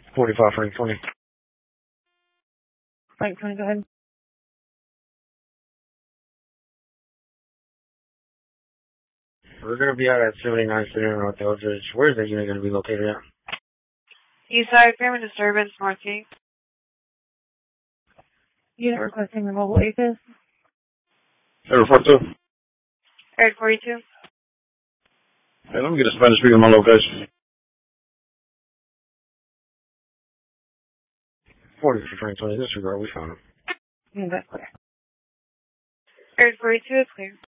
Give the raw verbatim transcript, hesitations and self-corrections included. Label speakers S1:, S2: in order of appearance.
S1: forty-five, Frank twenty.
S2: Frank twenty, go ahead.
S1: We're going to be out at seventy-nine City North Eldridge. Where is that unit going to be located at?
S3: Eastside, Fairman Disturbance, Northeast.
S2: Unit requesting removal A F I S.
S4: Area forty-two.
S3: Area forty-two.
S4: Hey, let me get a Spanish speaker in my location.
S1: forty for Frank twenty. Disregard. We found him.
S2: Mm, that's clear.
S3: Area forty-two is clear.